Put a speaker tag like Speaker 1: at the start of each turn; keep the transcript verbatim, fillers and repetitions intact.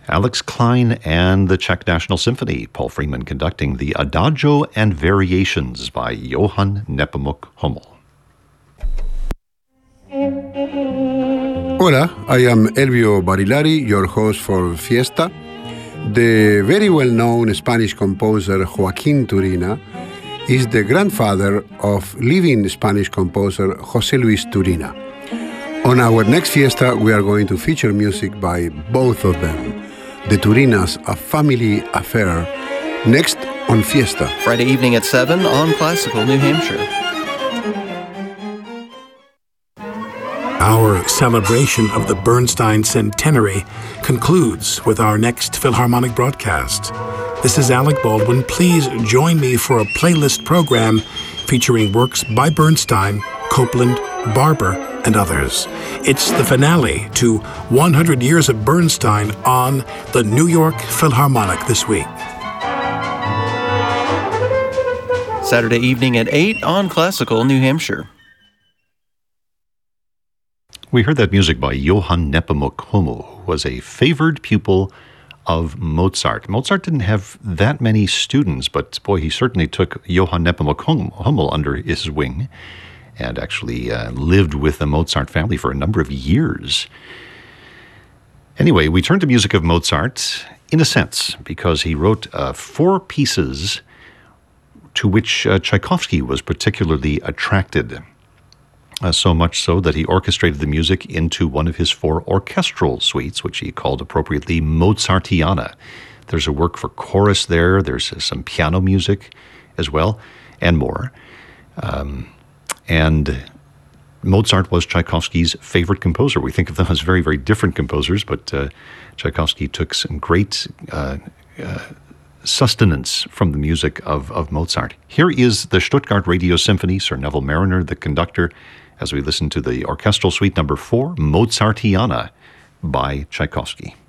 Speaker 1: Alex Klein and the Czech National Symphony, Paul Freeman conducting the Adagio and Variations by Johann Nepomuk Hummel.
Speaker 2: Hola, I am Elvio Barilari, your host for Fiesta. The very well-known Spanish composer Joaquín Turina is the grandfather of living Spanish composer José Luis Turina. On our next Fiesta, we are going to feature music by both of them. The Turinas, A Family Affair, next on Fiesta.
Speaker 3: Friday evening at seven on Classical New Hampshire.
Speaker 4: Our celebration of the Bernstein Centenary concludes with our next Philharmonic broadcast. This is Alec Baldwin. Please join me for a playlist program featuring works by Bernstein, Copland, Barber, and others. It's the finale to one hundred Years of Bernstein on the New York Philharmonic this week.
Speaker 3: Saturday evening at eight on Classical New Hampshire.
Speaker 1: We heard that music by Johann Nepomuk Hummel, who was a favored pupil of Mozart. Mozart didn't have that many students, but boy, he certainly took Johann Nepomuk Hummel under his wing and actually uh, lived with the Mozart family for a number of years. Anyway, we turn to music of Mozart, in a sense, because he wrote uh, four pieces to which uh, Tchaikovsky was particularly attracted. Uh, so much so that he orchestrated the music into one of his four orchestral suites, which he called appropriately Mozartiana. There's a work for chorus there, there's uh, some piano music as well, and more. Um, And Mozart was Tchaikovsky's favorite composer. We think of them as very, very different composers, but uh, Tchaikovsky took some great uh, uh, sustenance from the music of, of Mozart. Here is the Stuttgart Radio Symphony, Sir Neville Marriner, the conductor, as we listen to the orchestral suite number four, Mozartiana by Tchaikovsky.